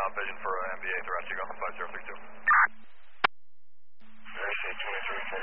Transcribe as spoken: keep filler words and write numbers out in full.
Vision for uh, M B A Thoracic, five zero three two.